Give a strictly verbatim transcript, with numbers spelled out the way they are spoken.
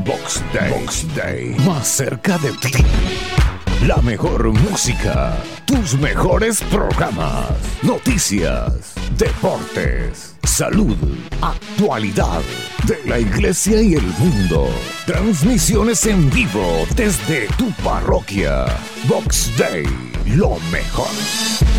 Box Day. Box Day. Más cerca de ti. La mejor música. Tus mejores programas. Noticias. Deportes. Salud. Actualidad. De la iglesia y el mundo. Transmisiones en vivo desde tu parroquia. Box Day. Lo mejor.